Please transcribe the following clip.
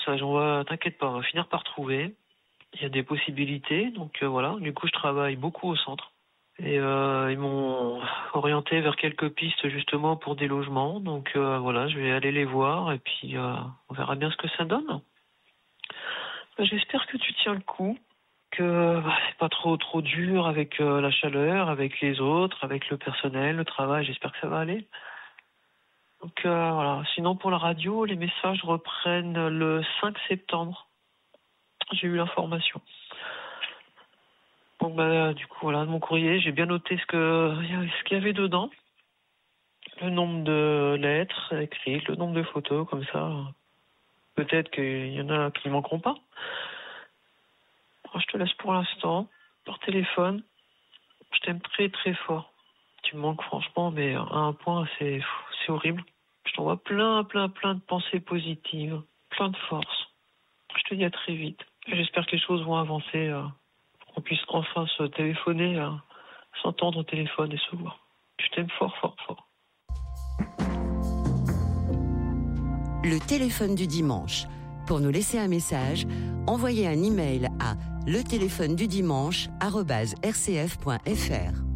messages. T'inquiète pas, on va finir par trouver. Il y a des possibilités, donc voilà. Du coup, je travaille beaucoup au centre. Et ils m'ont orienté vers quelques pistes justement pour des logements. Donc voilà, je vais aller les voir et puis on verra bien ce que ça donne. J'espère que tu tiens le coup, que c'est pas trop dur avec la chaleur, avec les autres, avec le personnel, le travail. J'espère que ça va aller. Donc voilà. Sinon pour la radio, les messages reprennent le 5 septembre. J'ai eu l'information. Donc du coup voilà, de mon courrier, j'ai bien noté ce qu'il y avait dedans. Le nombre de lettres écrites, le nombre de photos, comme ça. Peut-être qu'il y en a qui ne manqueront pas. Alors, je te laisse pour l'instant, par téléphone. Je t'aime très très fort. Tu me manques franchement, mais à un point, c'est horrible. Je t'envoie plein de pensées positives, plein de force. Je te dis à très vite. J'espère que les choses vont avancer, pour qu'on puisse enfin se téléphoner, s'entendre au téléphone et se voir. Je t'aime fort, fort, fort. Le téléphone du dimanche. Pour nous laisser un message, envoyez un email à leteléphonedudimanche@rcf.fr.